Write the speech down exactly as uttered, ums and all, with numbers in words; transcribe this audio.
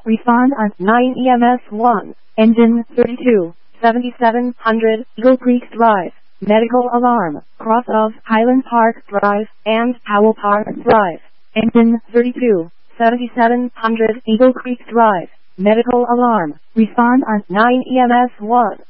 Respond on nine E M S one. Engine thirty-two, seventy-seven hundred, Eagle Creek Drive. Medical alarm. Cross of Highland Park Drive and Powell Park Drive. Engine thirty-two, seventy-seven hundred, Eagle Creek Drive. Medical alarm. Respond on nine E M S one.